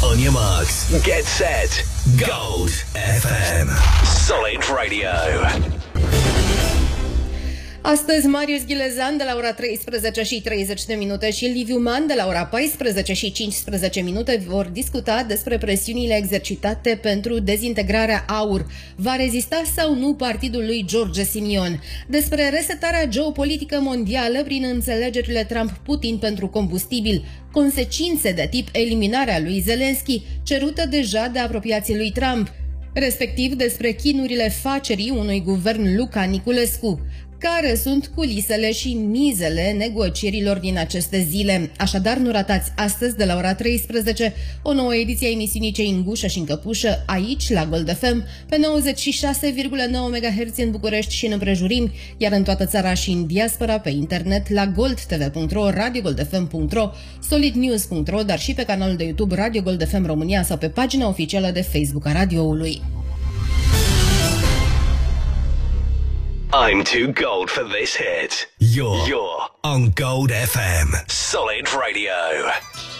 On your marks, get set, Gold FM. Solid Radio. Astăzi Marius Ghilezan de la ora 13:30 și Liviu Man de la ora 14:15 vor discuta despre presiunile exercitate pentru dezintegrarea AUR. Va rezista sau nu partidul lui George Simion? Despre resetarea geopolitică mondială prin înțelegerile Trump-Putin pentru combustibil, consecințe de tip eliminarea lui Zelensky, cerută deja de apropiații lui Trump, respectiv despre chinurile facerii unui guvern Luca Niculescu. Care sunt culisele și mizele negocierilor din aceste zile? Așadar, nu ratați astăzi de la ora 13 o nouă ediție a emisiunii Cei în gușă și în căpușă, aici la Gold FM, pe 96,9 MHz în București și în împrejurimi, iar în toată țara și în diaspora pe internet la goldtv.ro, radiogoldfm.ro, solidnews.ro, dar și pe canalul de YouTube Radio Gold FM România sau pe pagina oficială de Facebook a radioului. I'm too gold for this hit. You're on Gold FM. Solid Radio.